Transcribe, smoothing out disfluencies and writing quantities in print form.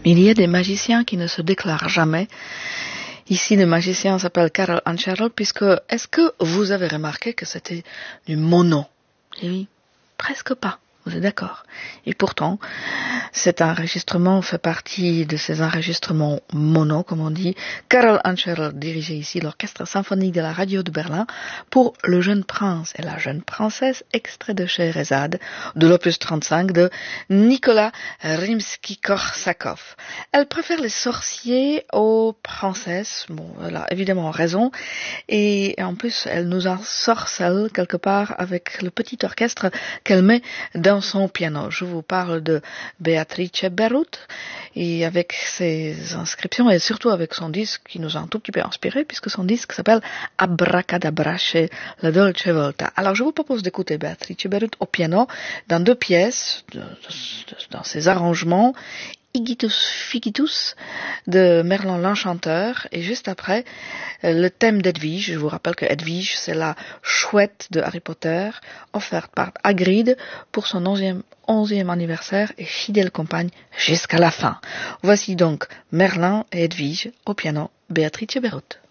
Il y a des magiciens qui ne se déclarent jamais. Ici, le magicien s'appelle Karel Ancherl, puisque, est-ce que vous avez remarqué que c'était du mono? Eh oui, presque pas. Vous êtes d'accord? Et pourtant, cet enregistrement fait partie de ces enregistrements mono, comme on dit. Karel Ancherl dirigeait ici l'orchestre symphonique de la radio de Berlin pour Le Jeune Prince et la Jeune Princesse, extrait de Scheherazade, de l'opus 35 de Nicolas Rimsky-Korsakov. Elle préfère les sorciers aux princesses. Bon, elle a évidemment raison. Et en plus, elle nous en sorcelle quelque part avec le petit orchestre qu'elle met dans son piano. Je vous parle de Beatrice Beruth et avec ses inscriptions et surtout avec son disque qui nous a un tout petit peu inspiré puisque son disque s'appelle Abracadabra chez la Dolce Volta. Alors je vous propose d'écouter Beatrice Beruth au piano dans 2 pièces, dans ses arrangements, Igitus Figitus de Merlin l'Enchanteur et juste après le thème d'Edwige. Je vous rappelle que Edwige c'est la chouette de Harry Potter offerte par Hagrid pour son 11e anniversaire et fidèle compagne jusqu'à la fin. Voici donc Merlin et Edwige au piano, Beatrice Beruth.